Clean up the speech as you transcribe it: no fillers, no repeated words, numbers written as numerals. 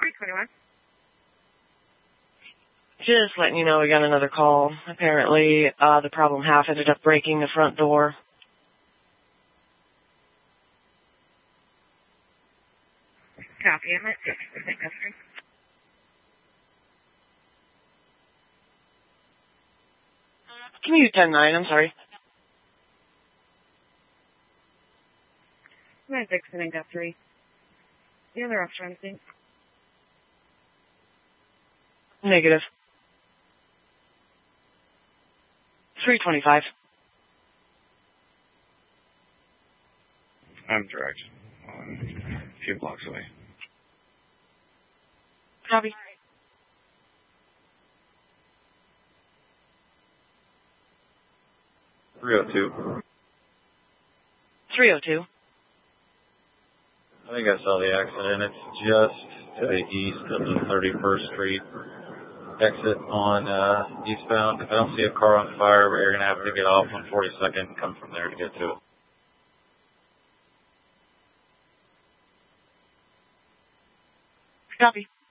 321. Just letting you know we got another call. Apparently, the problem half ended up breaking the front door. Copy. I'm at 6%. Can you 10-9? I'm sorry. I'm at 6% Guthrie. The other restaurant, I think. Negative. 325. I'm direct. A few blocks away. Copy. .302. 302. I think I saw the accident. It's just to the east of the 31st Street exit on eastbound. If I don't see a car on fire, you're going to have to get off on 42nd and come from there to get to it. Copy.